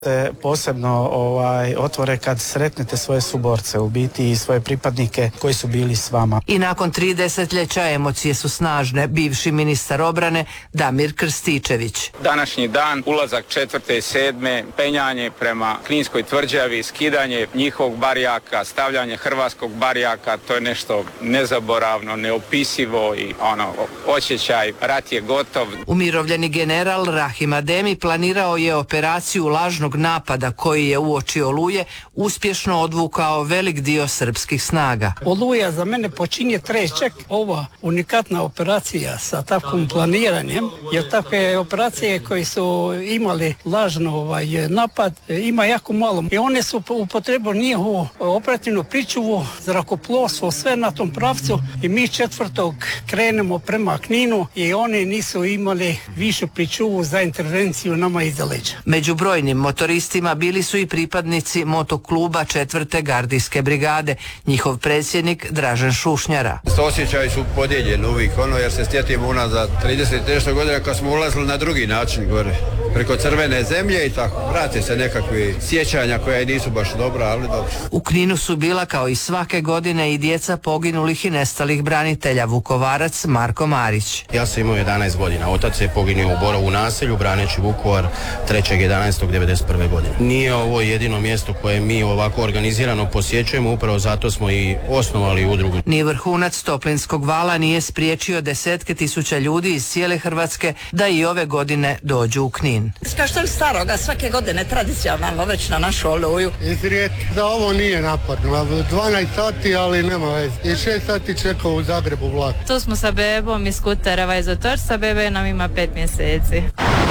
Posebno otvore kad sretnete svoje suborce, u biti i svoje pripadnike koji su bili s vama. I nakon 3 desetljeća emocije su snažne. Bivši ministar obrane Damir Krstičević. Današnji dan, ulazak 4. i 7. penjanje prema Kninskoj tvrđavi, skidanje njihovog barjaka, stavljanje hrvatskog barjaka, to je nešto nezaboravno, neopisivo i osjećaj, rat je gotov. Umirovljeni general Rahim Ademi planirao je operaciju lažnog napada koji je uoči Oluje uspješno odvukao velik dio srpskih snaga. Oluja za mene počinje trećak. Ova unikatna operacija sa takvim planiranjem, jer takve operacije koje su imali lažno napad ima jako malo. I one su upotrebili njihovu operativnu pričuvu, zrakoplovstvo, sve na tom pravcu i mi 4. krenemo prema Kninu i oni nisu imali višu pričuvu za intervenciju nama iza leđa. Među brojnim motoristima bili su i pripadnici motokluba 4. gardijske brigade, njihov predsjednik Dražen Šušnjara. Osjećaji su podijeljeni uvijek, jer se sjetimo unazad 30 nešto godina kad smo ulazili na drugi način gore, preko crvene zemlje i tako. Vrate se nekakvi sjećanja koja i nisu baš dobra, ali dobro. U Kninu su bila kao i svake godine i djeca poginulih i nestalih branitelja, Vukovarac Marko Marić. Ja sam imao 11 godina, otac je poginuo u Borovu naselju braneći Vukovar 3.11.1991. godine. Nije ovo jedino mjesto koje mi ovako organizirano posjećujemo, upravo zato smo i osnovali udrugu. Ni vrhunac Toplinskog vala nije spriječio desetke tisuća ljudi iz cijele Hrvatske da i ove godine dođu u Knin. Kao što je staroga, svake godine tradicionalno već na našu Oluju. Da ovo nije napadno, 12 sati, ali nema veze. I 6 sati čekao u Zagrebu vlak. Tu smo sa bebom iz Kutereva iz Otorca, bebe nam ima 5 mjeseci.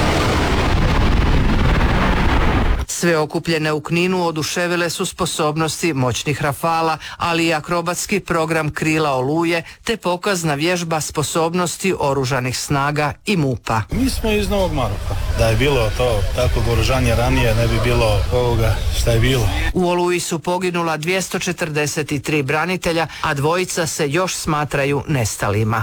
Sve okupljene u Kninu oduševile su sposobnosti moćnih rafala, ali i akrobatski program Krila Oluje, te pokazna vježba sposobnosti oružanih snaga i MUP-a. Mi smo iz Novog Maroka. Da je bilo to takvog oružanja ranije, ne bi bilo ovoga šta je bilo. U Oluji su poginula 243 branitelja, a 2 se još smatraju nestalima.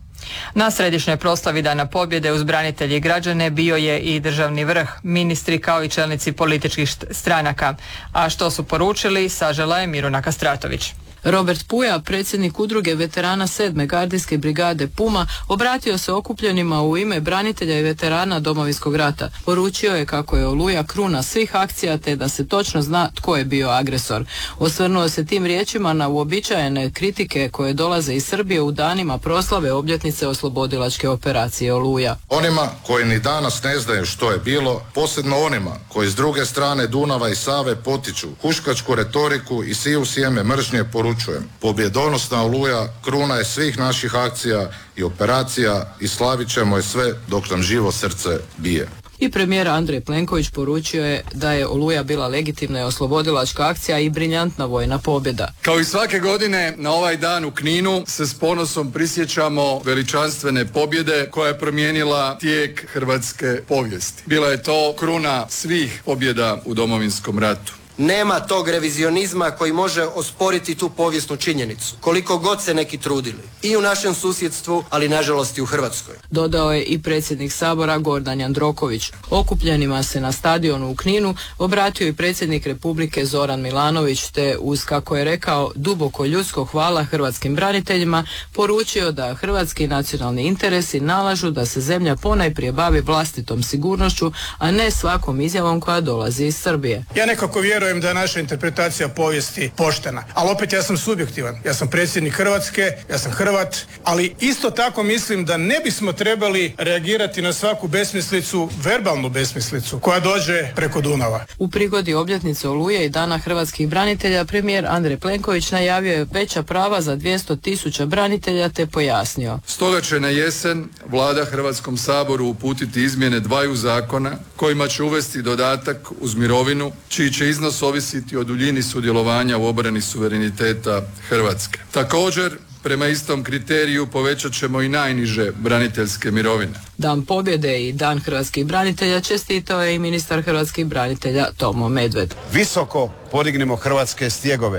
Na središnjoj proslavi Dana pobjede uz branitelje i građane bio je i državni vrh, ministri kao i čelnici političkih stranaka. A što su poručili, sažela je Miruna Kastratović. Robert Puja, predsjednik udruge veterana 7. gardijske brigade Puma, obratio se okupljenima u ime branitelja i veterana Domovinskog rata. Poručio je kako je Oluja kruna svih akcija te da se točno zna tko je bio agresor. Osvrnuo se tim riječima na uobičajene kritike koje dolaze iz Srbije u danima proslave obljetnice oslobodilačke operacije Oluja. Onima koji ni danas ne znaju što je bilo, posebno onima koji s druge strane Dunava i Save potiču huškačku retoriku i siju sjeme mržnje, poručujem. Pobjedonosna Oluja kruna je svih naših akcija i operacija i slavit ćemo je sve dok nam živo srce bije. I premijer Andrej Plenković poručio je da je Oluja bila legitimna i oslobodilačka akcija i briljantna vojna pobjeda. Kao i svake godine na ovaj dan u Kninu se s ponosom prisjećamo veličanstvene pobjede koja je promijenila tijek hrvatske povijesti. Bila je to kruna svih pobjeda u Domovinskom ratu. Nema tog revizionizma koji može osporiti tu povijesnu činjenicu, koliko god se neki trudili. I u našem susjedstvu, ali nažalost i u Hrvatskoj. Dodao je i predsjednik Sabora Gordan Jandroković. Okupljenima se na stadionu u Kninu obratio i predsjednik Republike Zoran Milanović, te uz, kako je rekao, duboko ljudsko hvala hrvatskim braniteljima, poručio da hrvatski nacionalni interesi nalažu da se zemlja ponajprije bavi vlastitom sigurnošću, a ne svakom izjavom koja dolazi iz Srbije. Ja nekako vjerujem da je naša interpretacija povijesti poštena, ali opet ja sam subjektivan. Ja sam predsjednik Hrvatske, ja sam Hrvat, ali isto tako mislim da ne bismo trebali reagirati na svaku besmislicu, verbalnu besmislicu koja dođe preko Dunava. U prigodi obljetnice Oluje i Dana hrvatskih branitelja premijer Andrej Plenković najavio je veća prava za 200.000 branitelja te pojasnio. Stoga će na jesen Vlada Hrvatskom saboru uputiti izmjene 2 zakona kojima će uvesti dodatak uz mirovinu čiji će iznos ovisiti o duljini sudjelovanja u obrani suvereniteta Hrvatske. Također, prema istom kriteriju povećat ćemo i najniže braniteljske mirovine. Dan pobjede i Dan hrvatskih branitelja čestitao je i ministar hrvatskih branitelja Tomo Medved. Visoko podignimo hrvatske stjegove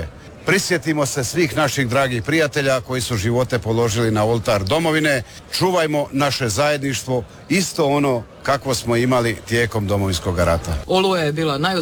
prisjetimo se svih naših dragih prijatelja koji su živote položili na oltar domovine, čuvajmo naše zajedništvo, isto ono kakvo smo imali tijekom Domovinskog rata. Oluja je bila